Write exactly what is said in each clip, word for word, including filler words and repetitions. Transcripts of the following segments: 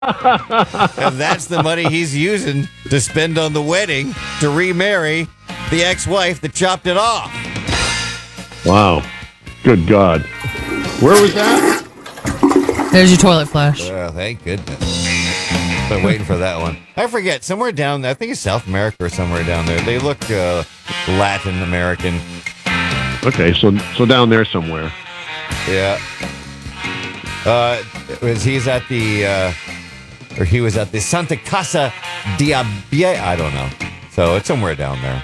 And that's the money he's using to spend on the wedding to remarry the ex-wife that chopped it off. Wow. Good God. Where was that? There's your toilet flush. Oh, thank goodness. Been waiting for that one. I forget. Somewhere down there, I think it's South America or somewhere down there. They look uh, Latin American. Okay, so so down there somewhere. Yeah. Uh, was he's at the, uh, or he was at the Santa Casa Diabie. I don't know. So it's somewhere down there.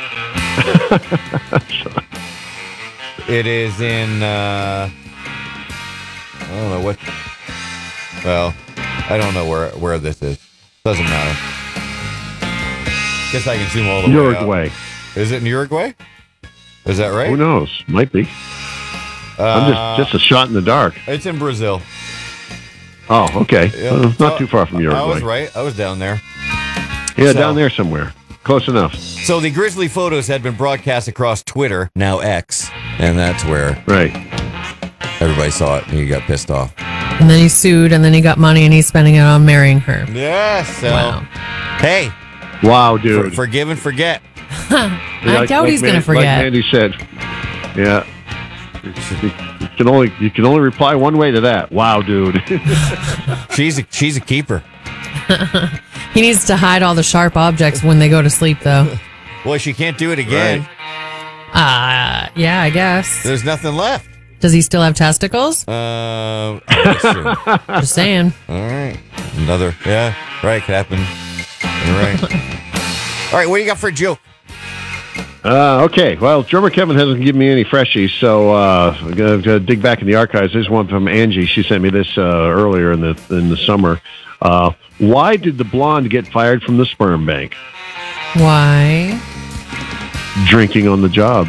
It is in, uh, I don't know what, well, I don't know where, where this is. Doesn't matter. Guess I can zoom all the Uruguay. way out. Is it in Uruguay? Is that right? Who knows? Might be. Uh, I'm just, just a shot in the dark. It's in Brazil. Oh, okay. Yeah. Uh, not Oh, too far from Uruguay. I was right. I was down there. Yeah, So- down there somewhere. Close enough. So the Grizzly photos had been broadcast across Twitter, now X, and that's where Right. everybody saw it and he got pissed off. And then he sued, and then he got money, and he's spending it on marrying her. Yeah, so, Wow. hey, Wow, for, dude. forgive and forget. I doubt he's going to Man- forget. Like Mandy said. Yeah. You can only you can only reply one way to that. Wow, dude. She's a, she's a keeper. He needs to hide all the sharp objects when they go to sleep, though. Well, she can't do it again. Uh, yeah, I guess. There's nothing left. Does he still have testicles? Uh, I assume. Just saying. All right. Another, yeah, right, could happen. You're right. All right, what do you got for a joke? Uh, okay, well, drummer Kevin hasn't given me any freshies, so uh, I'm going to dig back in the archives. There's one from Angie. She sent me this uh, earlier in the in the summer. Uh, why did the blonde get fired from the sperm bank? Why? Drinking on the job.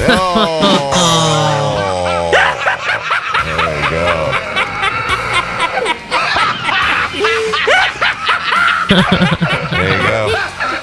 Oh. There you go. There you go.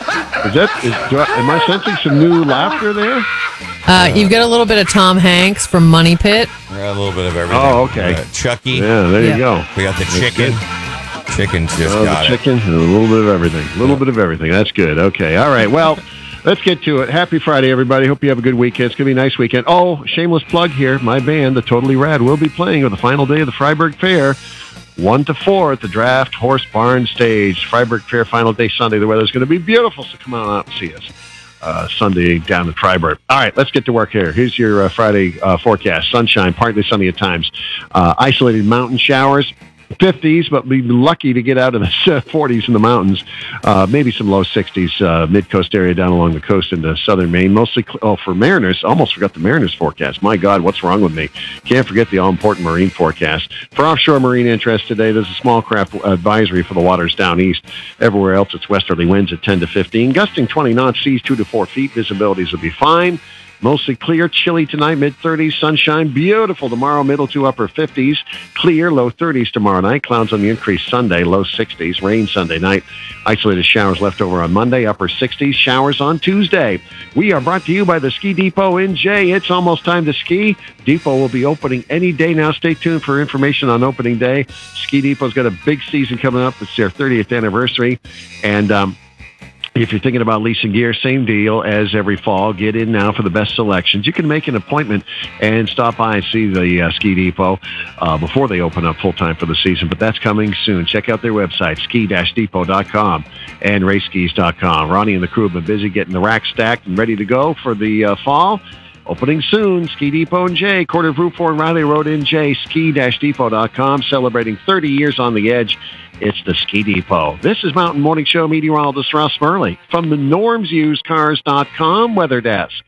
Is that, is, do I, am I sensing some new laughter there? Uh, you've got a little bit of Tom Hanks from Money Pit. We got a little bit of everything. Oh, okay. Uh, Chucky. Yeah, there Yeah. you go. We got the That's chicken. good. Chicken's just Oh, got the it. chicken and a little bit of everything. A little bit of everything. That's good. Okay. All right. Well, let's get to it. Happy Friday, everybody. Hope you have a good weekend. It's going to be a nice weekend. Oh, shameless plug here. My band, The Totally Rad, will be playing on the final day of the Freiburg Fair, one to four at the Draft Horse Barn Stage. Freiburg Fair final day Sunday. The weather's going to be beautiful, so come on out and see us. Uh, Sunday down in Freiburg. All right, let's get to work here. Here's your uh, Friday uh, forecast. Sunshine, partly sunny at times. Uh, isolated mountain showers. fifties, but we'd be lucky to get out of the forties in the mountains. Uh, maybe some low sixties, uh, mid-coast area down along the coast into southern Maine. Mostly, cl- oh, for Mariners, almost forgot the Mariners forecast. My God, what's wrong with me? Can't forget the all-important marine forecast. For offshore marine interest today, there's a small craft advisory for the waters down east. Everywhere else, it's westerly winds at ten to fifteen. Gusting twenty knots, seas two to four feet. Visibilities will be fine. Mostly clear, chilly tonight, mid-thirties, sunshine, beautiful tomorrow, middle to upper fifties, clear, low thirties tomorrow night, clouds on the increase Sunday, low sixties, rain Sunday night, isolated showers left over on Monday, upper sixties, showers on Tuesday. We are brought to you by the Ski Depot in Jay. It's almost time to ski. Depot will be opening any day now. Stay tuned for information on opening day. Ski Depot's got a big season coming up. It's their thirtieth anniversary, and um, if you're thinking about leasing gear, same deal as every fall. Get in now for the best selections. You can make an appointment and stop by and see the uh, Ski Depot uh, before they open up full-time for the season, but that's coming soon. Check out their website, ski dash depot dot com and race skis dot com. Ronnie and the crew have been busy getting the rack stacked and ready to go for the uh, fall. Opening soon, Ski Depot in Jay, corner of Route four and Riley Road in Jay, ski dash depot dot com, celebrating thirty years on the edge. It's the Ski Depot. This is Mountain Morning Show meteorologist Ross Murley from the norms used cars dot com weather desk.